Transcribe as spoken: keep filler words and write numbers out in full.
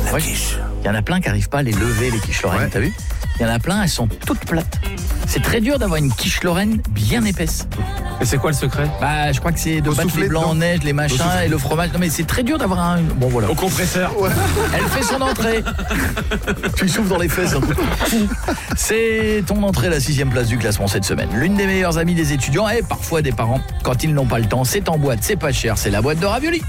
La Ouais. quiche. Il y en a plein qui n'arrivent pas à les lever, les quiches Lorraine, Ouais. t'as vu? Il y en a plein, elles sont toutes plates. C'est très dur d'avoir une quiche Lorraine bien épaisse. Et c'est quoi le secret? Bah, je crois que c'est de Faut battre souffler les blancs dedans. en neige, les machins souffler. et le fromage. Non mais c'est très dur d'avoir un... Bon voilà. Au compresseur. Elle fait son entrée. Tu lui souffles dans les fesses. un coup. C'est ton entrée à la sixième place du classement cette semaine. L'une des meilleures amies des étudiants et parfois des parents. Quand ils n'ont pas le temps, c'est en boîte, c'est pas cher, c'est la boîte de raviolis.